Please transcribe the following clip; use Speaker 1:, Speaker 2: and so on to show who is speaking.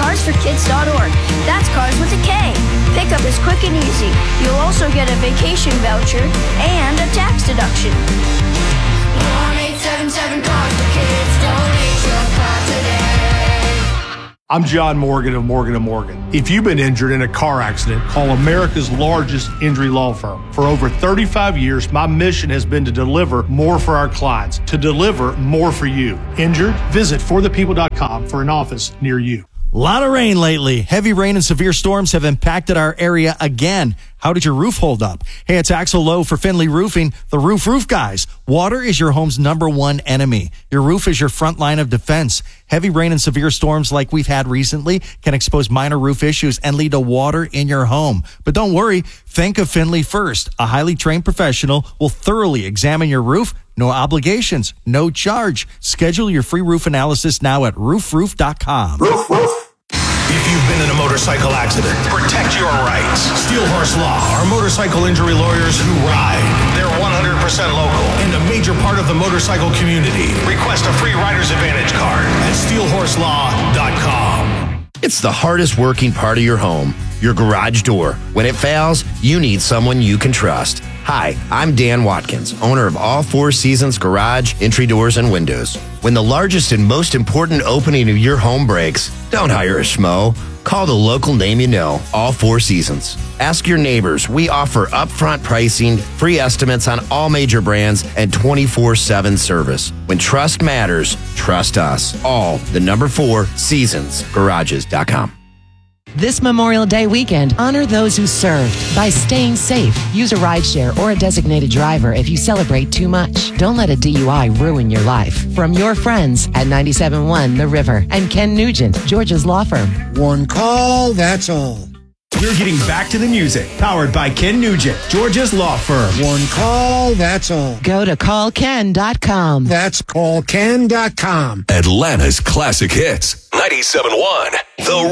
Speaker 1: carsforkids.org. That's cars with a K. Pickup is quick and easy. You'll also get a vacation voucher and a tax deduction. 1-877-CARS-FOR-KIDS. Donate your car today.
Speaker 2: I'm John Morgan of Morgan & Morgan. If you've been injured in a car accident, call America's largest injury law firm. For over 35 years, my mission has been to deliver more for our clients, to deliver more for you. Injured? Visit forthepeople.com for an office near you.
Speaker 3: A lot of rain lately. Heavy rain and severe storms have impacted our area again. How did your roof hold up? Hey, it's Axel Lowe for Finley Roofing, the Roof Guys. Water is your home's #1 enemy. Your roof is your front line of defense. Heavy rain and severe storms like we've had recently can expose minor roof issues and lead to water in your home. But don't worry, think of Finley first. A highly trained professional will thoroughly examine your roof. No obligations, no charge. Schedule your free roof analysis now at roofroof.com.
Speaker 4: If you've been in a motorcycle accident, protect your rights. Steel Horse Law are motorcycle injury lawyers who ride. They're 100% local and a major part of the motorcycle community. Request a free Rider's Advantage card at steelhorselaw.com.
Speaker 5: It's the hardest working part of your home, your garage door. When it fails, you need someone you can trust. Hi, I'm Dan Watkins, owner of All Four Seasons Garage, Entry Doors, and Windows. When the largest and most important opening of your home breaks, don't hire a schmo. Call the local name you know, All Four Seasons. Ask your neighbors. We offer upfront pricing, free estimates on all major brands, and 24/7 service. When trust matters, trust us. All the number 4 seasonsgarages.com.
Speaker 6: This Memorial Day weekend, honor those who served by staying safe. Use a rideshare or a designated driver if you celebrate too much. Don't let a DUI ruin your life. From your friends at 97.1 The River and Ken Nugent, Georgia's law firm.
Speaker 7: One call, that's all.
Speaker 8: We're getting back to the music. Powered by Ken Nugent, Georgia's law firm.
Speaker 7: One call, that's all.
Speaker 6: Go to callken.com.
Speaker 7: That's callken.com.
Speaker 4: Atlanta's classic hits. 97.1 The